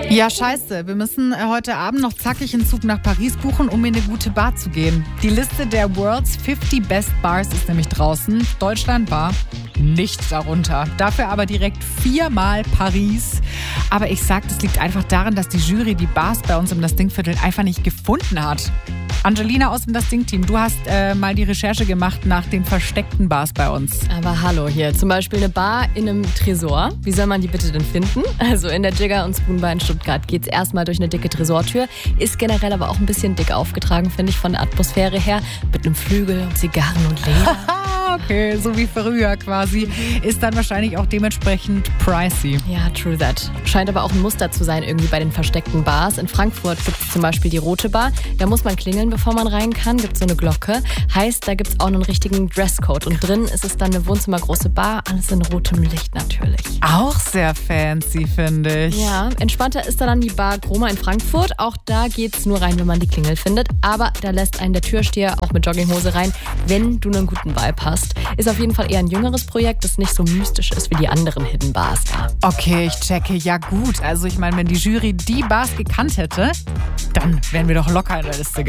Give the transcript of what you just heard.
Ja, scheiße. Wir müssen heute Abend noch zackig einen Zug nach Paris buchen, um in eine gute Bar zu gehen. Die Liste der World's 50 Best Bars ist nämlich draußen. Deutschland war nicht darunter. Dafür aber direkt 4-mal Paris. Aber ich sag, das liegt einfach daran, dass die Jury die Bars bei uns im Das Ding-Viertel einfach nicht gefunden hat. Angelina aus dem Das Ding-Team, du hast mal die Recherche gemacht nach den versteckten Bars bei uns. Aber hallo hier, zum Beispiel eine Bar in einem Tresor. Wie soll man die bitte denn finden? Also in der Jigger und Spoon Bar in Stuttgart geht's erstmal durch eine dicke Tresortür. Ist generell aber auch ein bisschen dick aufgetragen, finde ich, von der Atmosphäre her. Mit einem Flügel und Zigarren und Leder. Okay, so wie früher quasi. Ist dann wahrscheinlich auch dementsprechend pricey. Ja, true that. Scheint aber auch ein Muster zu sein irgendwie bei den versteckten Bars. In Frankfurt gibt es zum Beispiel die Rote Bar. Da muss man klingeln, bevor man rein kann. Gibt so eine Glocke. Heißt, da gibt es auch einen richtigen Dresscode. Und drin ist es dann eine wohnzimmergroße Bar. Alles in rotem Licht natürlich. Auch sehr fancy, finde ich. Ja, entspannter ist da dann die Bar Chroma in Frankfurt. Auch da geht's nur rein, wenn man die Klingel findet. Aber da lässt einen der Türsteher auch mit Jogginghose rein, wenn du einen guten Vibe hast. Ist auf jeden Fall eher ein jüngeres Projekt, das nicht so mystisch ist wie die anderen Hidden Bars da. Okay, ich checke. Ja gut, also ich meine, wenn die Jury die Bars gekannt hätte, dann wären wir doch locker in der Liste